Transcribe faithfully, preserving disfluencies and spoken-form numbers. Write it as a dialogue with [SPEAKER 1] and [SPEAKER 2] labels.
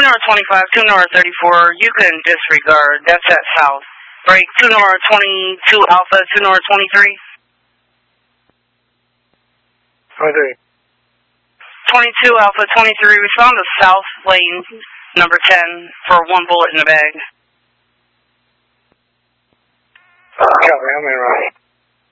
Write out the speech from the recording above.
[SPEAKER 1] number twenty-five, two number thirty-four, you can disregard. That's at south. Break two number twenty-two Alpha, two number twenty-three.
[SPEAKER 2] twenty-three.
[SPEAKER 1] twenty-two Alpha, twenty-three, we found the south lane, number ten, for one bullet in the bag.
[SPEAKER 2] Copy, I'm in right.